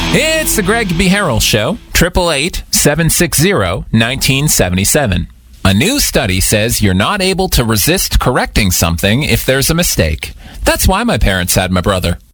It's the Greg B. Harrell Show, 888-760-1977. A new study says you're not able to resist correcting something if there's a mistake. That's why my parents had my brother.